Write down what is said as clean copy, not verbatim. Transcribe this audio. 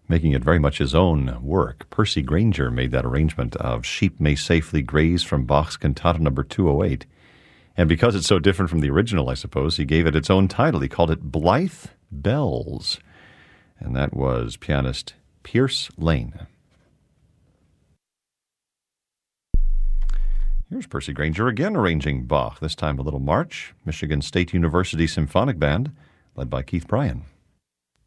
making it very much his own work. Percy Grainger made that arrangement of Sheep May Safely Graze from Bach's Cantata number 208. And because it's so different from the original, I suppose, he gave it its own title. He called it Blythe Bells. And that was pianist Pierce Lane. Here's Percy Grainger again arranging Bach, this time a little march, Michigan State University Symphonic Band, led by Keith Bryan.